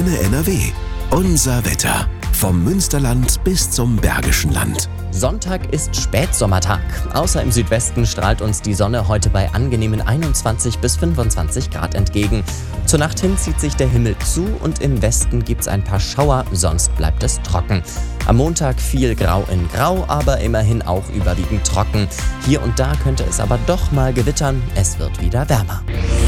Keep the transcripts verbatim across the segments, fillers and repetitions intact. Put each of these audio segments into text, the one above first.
Antenne N R W. Unser Wetter. Vom Münsterland bis zum Bergischen Land. Sonntag ist Spätsommertag. Außer im Südwesten strahlt uns die Sonne heute bei angenehmen einundzwanzig bis fünfundzwanzig Grad entgegen. Zur Nacht hin zieht sich der Himmel zu und im Westen gibt's ein paar Schauer, sonst bleibt es trocken. Am Montag viel Grau in Grau, aber immerhin auch überwiegend trocken. Hier und da könnte es aber doch mal gewittern, es wird wieder wärmer.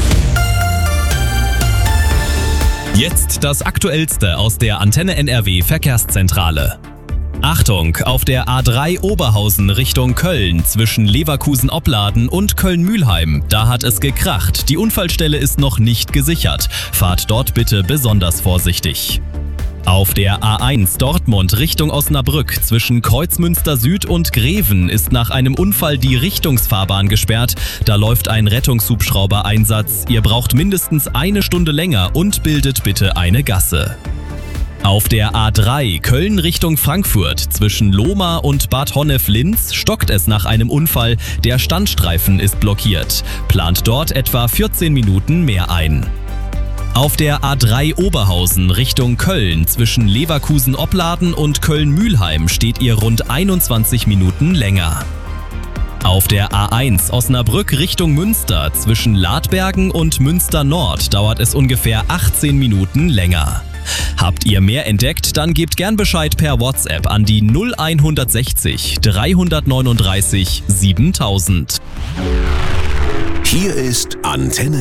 Jetzt das Aktuellste aus der Antenne N R W Verkehrszentrale. Achtung, auf der A drei Oberhausen Richtung Köln zwischen Leverkusen-Opladen und Köln-Mühlheim. Da hat es gekracht. Die Unfallstelle ist noch nicht gesichert. Fahrt dort bitte besonders vorsichtig. Auf der A eins Dortmund Richtung Osnabrück zwischen Kreuzmünster Süd und Greven ist nach einem Unfall die Richtungsfahrbahn gesperrt. Da läuft ein Rettungshubschrauber-Einsatz. Ihr braucht mindestens eine Stunde länger und bildet bitte eine Gasse. Auf der A drei Köln Richtung Frankfurt zwischen Lohmar und Bad Honnef-Linz stockt es nach einem Unfall. Der Standstreifen ist blockiert. Plant dort etwa vierzehn Minuten mehr ein. Auf der A drei Oberhausen Richtung Köln zwischen Leverkusen-Opladen und Köln-Mühlheim steht ihr rund einundzwanzig Minuten länger. Auf der A eins Osnabrück Richtung Münster zwischen Ladbergen und Münster Nord dauert es ungefähr achtzehn Minuten länger. Habt ihr mehr entdeckt, dann gebt gern Bescheid per WhatsApp an die null hundertsechzig dreihundertneununddreißig siebentausend. Hier ist Antenne